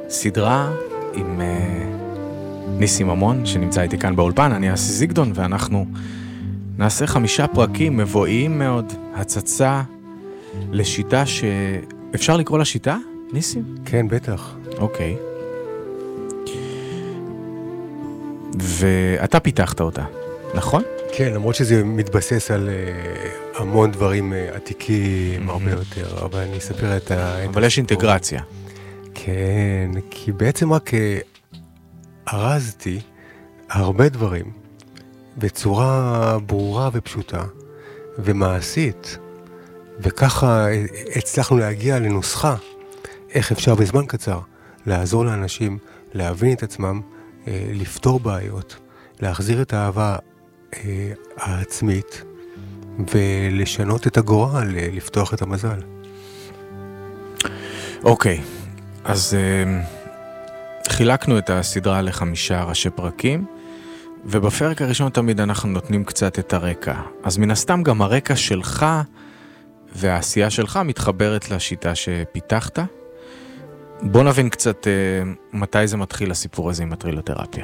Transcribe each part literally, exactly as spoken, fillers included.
סדרה עם uh, ניסים ממון שנמצא איתי כאן באולפן, אני אסי זיגדון, ואנחנו נעשה חמישה פרקים מבואיים מאוד, הצצה לשיטה שאפשר לקרוא לה שיטה, ניסים? כן, בטח. אוקיי. ואתה פיתחת אותה, נכון? כן, למרות שזה מתבסס על uh, המון דברים uh, עתיקים, mm-hmm. הרבה יותר, אבל אני אספר את ה... אבל יש אינטגרציה. כן, כי בעצם רק ארזתי הרבה דברים בצורה ברורה ופשוטה ומעשית, וככה הצלחנו להגיע לנוסחה איך אפשר בזמן קצר לעזור לאנשים להבין את עצמם, לפתור בעיות, להחזיר את האהבה העצמית ולשנות את הגורל, לפתוח את המזל. אוקיי. אז uh, חילקנו את הסדרה לחמישה ראשי פרקים, ובפרק הראשון תמיד אנחנו נותנים קצת את הרקע. אז מן הסתם גם הרקע שלך והעשייה שלך מתחברת לשיטה שפיתחת. בוא נבין קצת uh, מתי זה מתחיל הסיפור הזה עם הטרילותרפיה.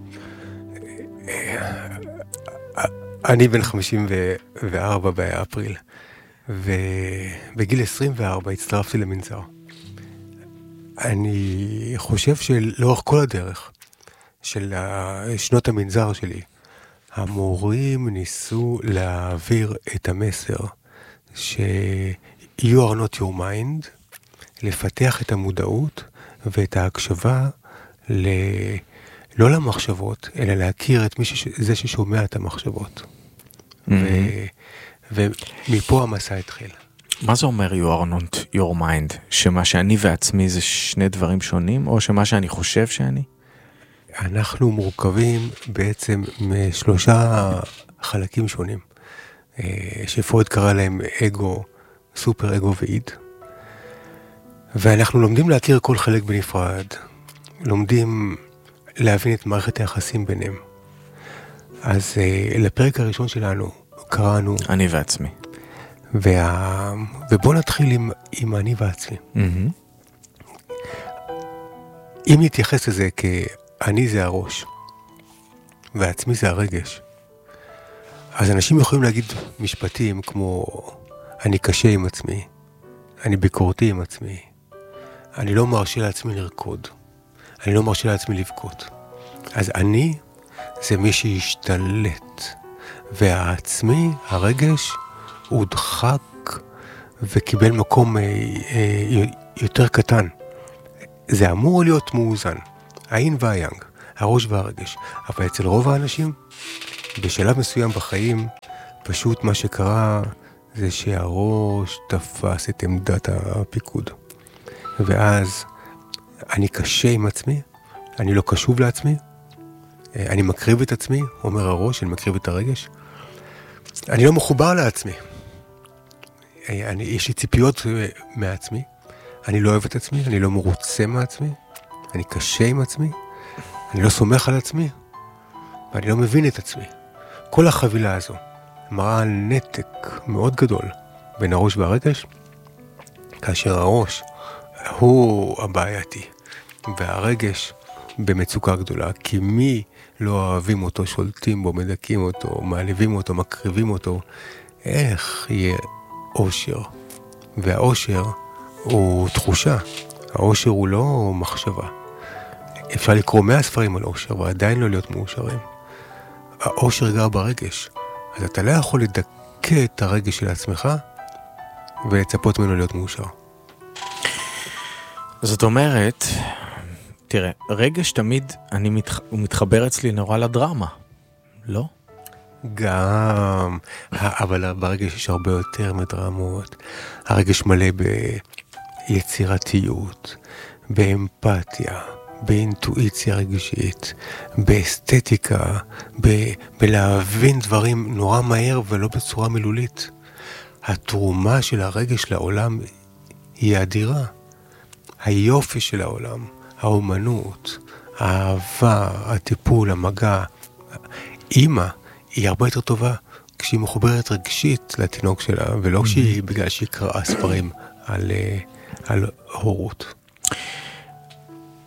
אני בן חמישים וארבע באפריל, ובגיל עשרים וארבע הצטרפתי למנזר. אני חושב שלאורך כל הדרך של שנות המנזר שלי, המורים ניסו להעביר את המסר ש- you are not your mind, לפתח את המודעות ואת ההקשבה ל... לא למחשבות, אלא להכיר את מי ש... זה ששומע את המחשבות. Mm-hmm. ו... ומפה המסע התחיל. מה זה אומר you are not your mind? שמה שאני ועצמי זה שני דברים שונים, או שמה שאני חושב שאני? אנחנו מורכבים בעצם משלושה חלקים שונים, שפרויד קרא להם אגו, סופר אגו ואיד. ואנחנו לומדים להכיר כל חלק בנפרד, לומדים להבין את מערכת היחסים ביניהם. אז לפרק הראשון שלנו קראנו אני ועצמי. וה... ובוא נתחיל עם, עם אני ועצמי. Mm-hmm. אם נתייחס לזה כאני זה הראש, ועצמי זה הרגש, אז אנשים יכולים להגיד משפטים כמו אני קשה עם עצמי, אני ביקורתי עם עצמי, אני לא מרשה לעצמי לרקוד, אני לא מרשה לעצמי לבכות. אז אני זה מי שישתלט, והעצמי, הרגש, הוא דחק וקיבל מקום אה, אה, יותר קטן. זה אמור להיות מאוזן, האין והיאנג, הראש והרגש. אבל אצל רוב האנשים, בשלב מסוים בחיים, פשוט מה שקרה זה שהראש תפס את עמדת הפיקוד. ואז אני קשה עם עצמי, אני לא קשוב לעצמי, אני מקריב את עצמי, אומר הראש, אני מקריב את הרגש. אני לא מחובר לעצמי. אני, יש לי ציפיות מעצמי, אני לא אוהב את עצמי, אני לא מרוצה מעצמי, אני קשה עם עצמי, אני לא סומך על עצמי, ואני לא מבין את עצמי. כל החבילה הזו מראה על נתק מאוד גדול בין הראש והרגש, כאשר הראש הוא הבעייתי, והרגש במצוקה גדולה, כי מי לא אוהבים אותו, שולטים בו, מדקים אותו, מעליבים אותו, מקריבים אותו, איך יהיה אושר? והאושר הוא תחושה, האושר הוא לא מחשבה. אפשר לקרוא מאה ספרים על אושר ועדיין לא להיות מאושרים. האושר גר ברגש, אז אתה לא יכול לדכא את הרגש של עצמך ולצפות ממנו להיות מאושר. זאת אומרת, תראה, רגש תמיד אני מתח... הוא מתחבר אצלי נורא לדרמה, לא? גם, אבל ברגש יש הרבה יותר מדרמות. הרגש מלא ביצירתיות, באמפתיה, באינטואיציה רגשית, באסתטיקה, ב- בלהבין דברים נורא מהר ולא בצורה מילולית. התרומה של הרגש לעולם היא אדירה. היופי של העולם, האומנות, האהבה, הטיפול, המגע, אימא היא הרבה יותר טובה כשהיא מחוברת רגשית לתינוק שלה, ולא כשהיא בגלל שהיא קראה ספרים על, על הורות.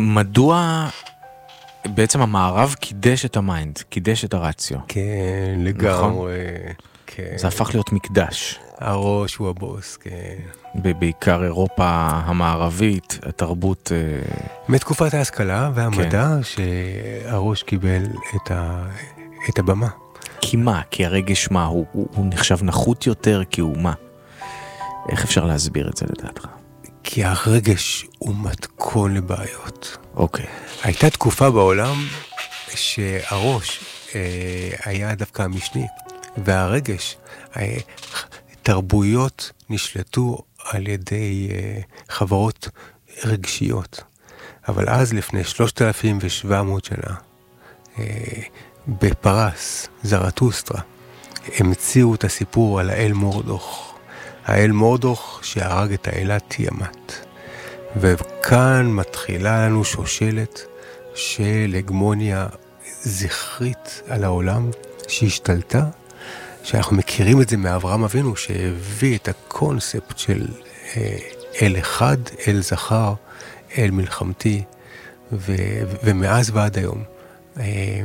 מדוע בעצם המערב קידש את המיינד, קידש את הרציו? כן, לגמרי. כן. זה הפך להיות מקדש. הראש הוא הבוס, כן. בעיקר אירופה המערבית, התרבות... מתקופת ההשכלה והמדע, כן. שהראש קיבל את, ה... את הבמה. כי מה? כי הרגש מה? הוא, הוא, הוא נחשב נחות יותר, כי הוא מה? איך אפשר להסביר את זה לדעתך? כי הרגש הוא מתכון לבעיות. אוקיי. הייתה תקופה בעולם שהראש אה, היה דווקא המשני, והרגש, אה, תרבויות נשלטו על ידי אה, חברות רגשיות. אבל אז לפני שלושת אלפים ושבע מאות שנה, אה, בפרס, זרטוסטרה, המציאו את הסיפור על האל מורדוך. האל מורדוך שהרג את האלה תיאמת. וכאן מתחילה לנו שושלת של הגמוניה זכרית על העולם שהשתלטה, שאנחנו מכירים את זה מאברהם אבינו, שהביא את הקונספט של אה, אל אחד, אל זכר, אל מלחמתי, ו, ומאז ועד היום. אה,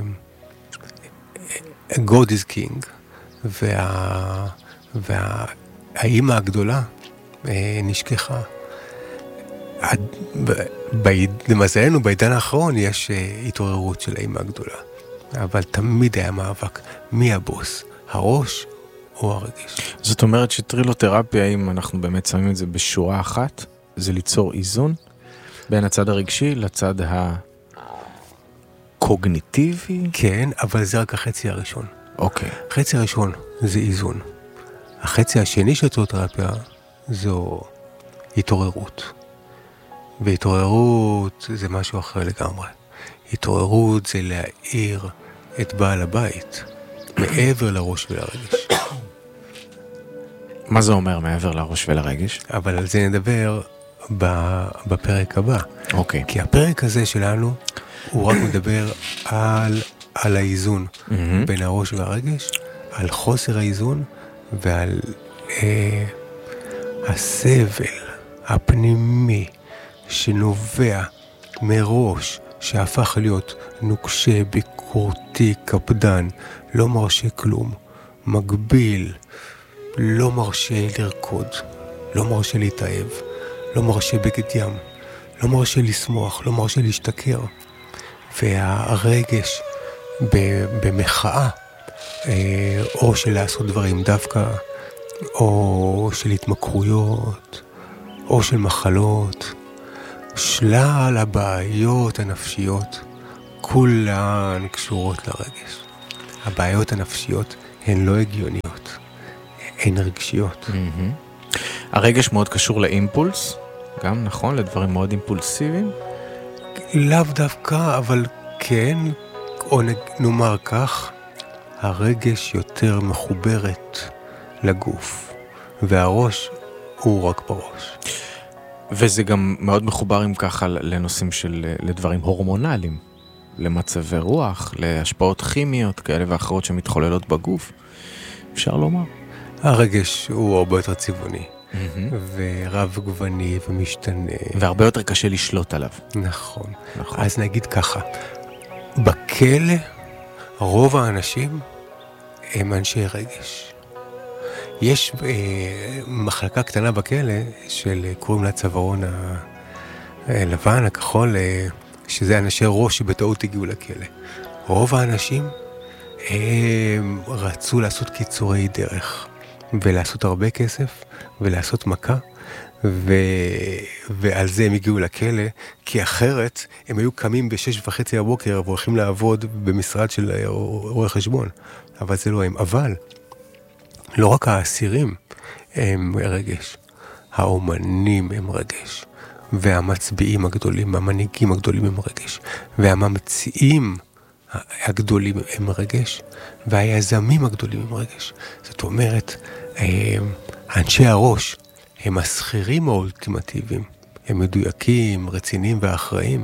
God is King, וה, והאימא הגדולה אה, נשכחה. למזלנו, בעידן האחרון יש התעוררות של האימא הגדולה. אבל תמיד היה מאבק. מי הבוס? הראש או הרגש? זאת אומרת שטרילותרפיה, אם אנחנו באמת שמים את זה בשורה אחת, זה ליצור איזון בין הצד הרגשי לצד הקוגניטיבי? כן, אבל זה רק החצי הראשון. אוקיי. החצי הראשון זה איזון. החצי השני של טרילותרפיה זו התעוררות. והתעוררות זה משהו אחר לגמרי. התעוררות זה להעיר את בעל הבית מעבר לראש ולרגש. מה זה אומר מעבר לראש ולרגש? אבל על זה נדבר בפרק הבא. אוקיי. כי הפרק הזה שלנו הוא רק מדבר על, על האיזון mm-hmm. בין הראש והרגש, על חוסר האיזון ועל אה, הסבל הפנימי שנובע מראש שהפך להיות נוקשה, ביקורתי, קפדן, לא מרשה כלום, מגביל, לא מרשה לרקוד, לא מרשה להתאהב, לא מרשה בגד ים, לא מרשה לשמוח, לא מרשה להשתכר. והרגש במחאה, או של לעשות דברים דווקא, או של התמכרויות, או של מחלות, שלל הבעיות הנפשיות, כולן קשורות לרגש. הבעיות הנפשיות הן לא הגיוניות, הן רגשיות. Mm-hmm. הרגש מאוד קשור לאימפולס, גם נכון, לדברים מאוד אימפולסיביים? לאו דווקא, אבל כן, או נאמר כך, הרגש יותר מחוברת לגוף, והראש הוא רק בראש. וזה גם מאוד מחובר עם ככה לנושאים של, לדברים הורמונליים, למצבי רוח, להשפעות כימיות כאלה ואחרות שמתחוללות בגוף, אפשר לומר. הרגש הוא הרבה יותר צבעוני, mm-hmm. ורב גווני ומשתנה. והרבה יותר קשה לשלוט עליו. נכון. נכון. אז נגיד ככה, בכלא רוב האנשים הם אנשי רגש. יש אה, מחלקה קטנה בכלא של קוראים לה צווארון הלבן, הכחול, אה, שזה אנשי ראש שבטעות הגיעו לכלא. רוב האנשים הם רצו לעשות קיצורי דרך, ולעשות הרבה כסף, ולעשות מכה, ו... ועל זה הם הגיעו לכלא, כי אחרת הם היו קמים בשש וחצי הבוקר והולכים לעבוד במשרד של רואה חשבון. אבל זה לא הם. אבל לא רק האסירים הם רגש, האומנים הם רגש, והמצביעים הגדולים, המנהיגים הגדולים הם רגש, והממציאים הגדולים הם רגש, והיזמים הגדולים הם רגש. זאת אומרת, אנשי הראש הם השכירים האולטימטיביים, הם מדויקים, רציניים ואחראים,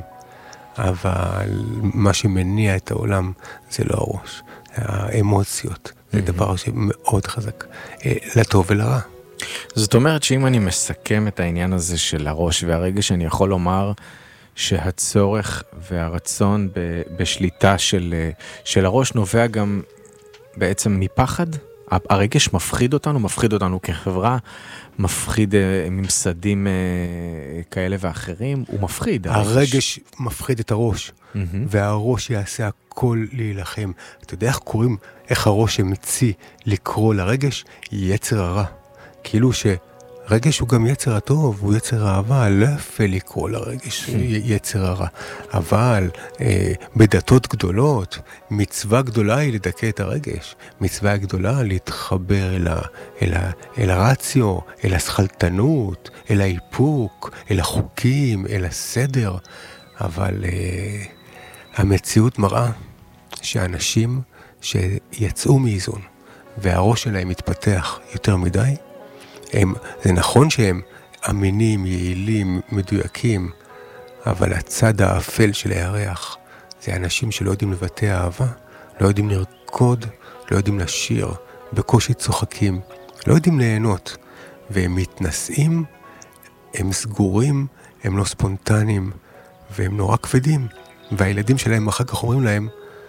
אבל מה שמניע את העולם זה לא הראש, האמוציות, זה דבר שמאוד חזק, לטוב ולרע. זאת אומרת שאם אני מסכם את העניין הזה של הראש והרגש, אני יכול לומר שהצורך והרצון ב, בשליטה של, של הראש נובע גם בעצם מפחד. הרגש מפחיד אותנו, מפחיד אותנו כחברה, מפחיד ממסדים כאלה ואחרים, הוא מפחיד. הרגש מפחיד את הראש, mm-hmm. והראש יעשה הכל להילחם. אתה יודע איך קוראים, איך הראש המציא לקרוא לרגש? יצר הרע. כאילו שרגש הוא גם יצר הטוב, הוא יצר האהבה, לא יפה לקרוא לרגש יצר הרע. אבל אה, בדתות גדולות, מצווה גדולה היא לדכא את הרגש. מצווה גדולה להתחבר אל, ה, אל, ה, אל הרציו, אל הסחלטנות, אל האיפוק, אל החוקים, אל הסדר. אבל אה, המציאות מראה שאנשים שיצאו מאיזון והראש שלהם מתפתח יותר מדי, הם, זה נכון שהם אמינים, יעילים, מדויקים, אבל הצד האפל של הירח זה אנשים שלא יודעים לבטא אהבה, לא יודעים לרקוד, לא יודעים לשיר, בקושי צוחקים, לא יודעים ליהנות, והם מתנשאים, הם סגורים, הם לא ספונטניים, והם נורא כבדים, והילדים שלהם אחר כך אומרים להם,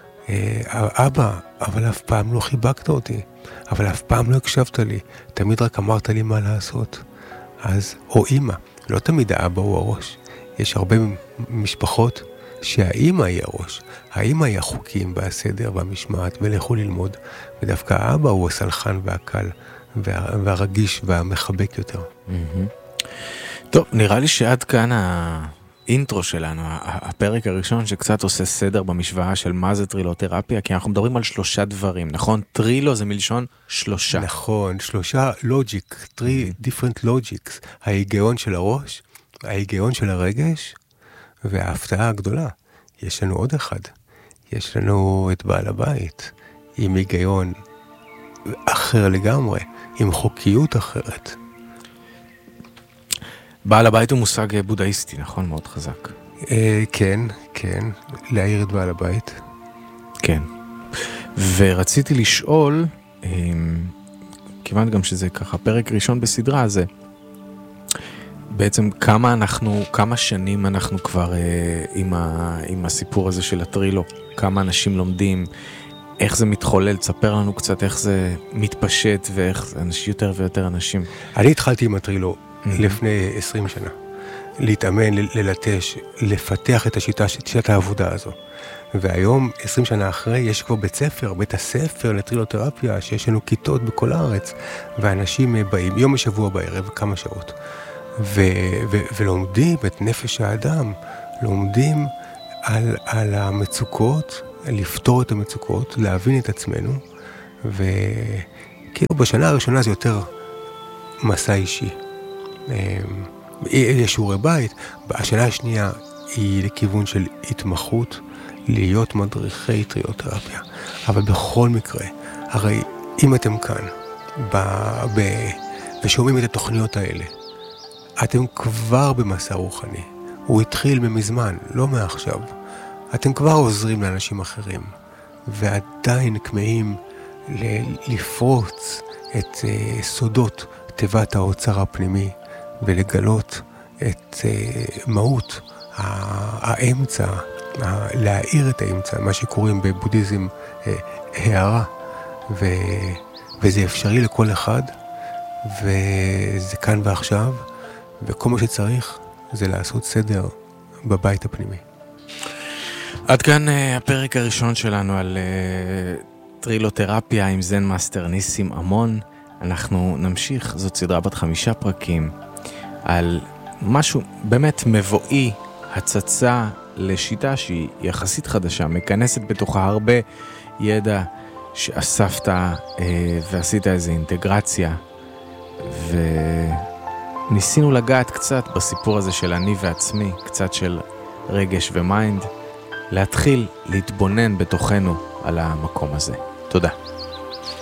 אבא, אבל אף פעם לא חיבקת אותי, אבל אף פעם לא הקשבת לי, תמיד רק אמרת לי מה לעשות. אז, או אמא, לא תמיד האבא הוא הראש. יש הרבה משפחות שהאמא היא הראש. האמא היא החוקים והסדר והמשמעת, ולכו ללמוד. ודווקא האבא הוא הסלחן והקל, וה, והרגיש והמחבק יותר. Mm-hmm. טוב, נראה לי שעד כאן ה... אינטרו שלנו, הפרק הראשון שקצת עושה סדר במשוואה של מה זה טרילותרפיה, כי אנחנו מדברים על שלושה דברים, נכון? טרילו זה מלשון שלושה. נכון, שלושה לוג'יק, three different logics, ההיגיון של הראש, ההיגיון של הרגש, וההפתעה הגדולה. יש לנו עוד אחד, יש לנו את בעל הבית, עם היגיון אחר לגמרי, עם חוקיות אחרת. בעל הבית הוא מושג בודהיסטי, נכון? מאוד חזק. אה, כן, כן, להעיר את בעל הבית. כן. ורציתי לשאול, אה, כיוון גם שזה ככה פרק ראשון בסדרה, זה בעצם כמה אנחנו, כמה שנים אנחנו כבר אה, עם, ה, עם הסיפור הזה של הטרילו, כמה אנשים לומדים, איך זה מתחולל, תספר לנו קצת איך זה מתפשט ואיך אנשים, יותר ויותר אנשים. אני התחלתי עם הטרילו לפני עשרים שנה, להתאמן, ללטש, לפתח את השיטה, שיטת העבודה הזו. והיום, עשרים שנה אחרי, יש כבר בית ספר, בית הספר לטרילותרפיה, שיש לנו כיתות בכל הארץ, ואנשים באים יום השבוע בערב, כמה שעות, ו- ו- ולומדים את נפש האדם, לומדים על, על המצוקות, לפתור את המצוקות, להבין את עצמנו, וכאילו בשנה הראשונה זה יותר מסע אישי. יש שיעורי בית, השנה השנייה היא לכיוון של התמחות, להיות מדריכי טרילותרפיה. אבל בכל מקרה, הרי אם אתם כאן ב- ב- ושומעים את התוכניות האלה, אתם כבר במסע רוחני. הוא התחיל ממזמן, לא מעכשיו. אתם כבר עוזרים לאנשים אחרים, ועדיין כמהים לפרוץ את uh, סודות תיבת האוצר הפנימי, ולגלות את uh, מהות האמצע, להאיר את האמצע, מה שקוראים בבודהיזם uh, הערה, ו, וזה אפשרי לכל אחד, וזה כאן ועכשיו, וכל מה שצריך זה לעשות סדר בבית הפנימי. עד כאן uh, הפרק הראשון שלנו על uh, טרילותרפיה עם זן מאסטר ניסים אמון. אנחנו נמשיך, זאת סדרה בת חמישה פרקים, על משהו באמת מבואי, הצצה לשיטה שהיא יחסית חדשה, מכנסת בתוכה הרבה ידע שאספת אה, ועשית איזו אינטגרציה, וניסינו לגעת קצת בסיפור הזה של אני ועצמי, קצת של רגש ומיינד, להתחיל להתבונן בתוכנו על המקום הזה. תודה.